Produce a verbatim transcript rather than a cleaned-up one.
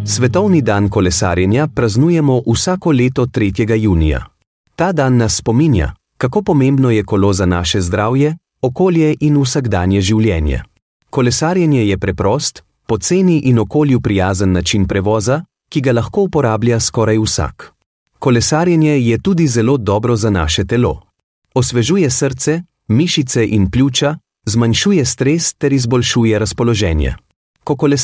Svetovni dan kolesarjenja praznujemo vsako leto tretjega junija. Ta dan nas spominja, kako pomembno je kolo za naše zdravje, okolje in vsakdanje življenje. Kolesarjenje je preprost, poceni in okolju prijazen način prevoza, ki ga lahko uporablja skoraj vsak. Kolesarjenje je tudi zelo dobro za naše telo. Osvežuje srce, mišice in pljuča, zmanjšuje stres ter izboljšuje razpoloženje. Ko